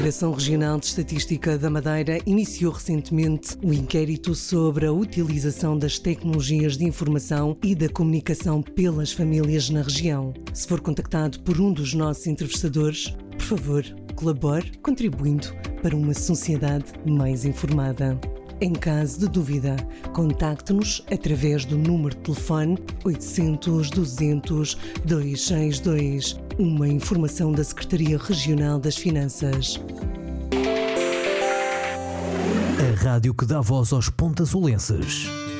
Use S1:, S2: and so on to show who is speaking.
S1: Direção Regional de Estatística da Madeira iniciou recentemente um inquérito sobre a utilização das tecnologias de informação e da comunicação pelas famílias na região. Se for contactado por um dos nossos entrevistadores, por favor, colabore contribuindo para uma sociedade mais informada. Em caso de dúvida, contacte-nos através do número de telefone 800 200 262, uma informação da Secretaria Regional das Finanças.
S2: A rádio que dá voz aos pontazolenses.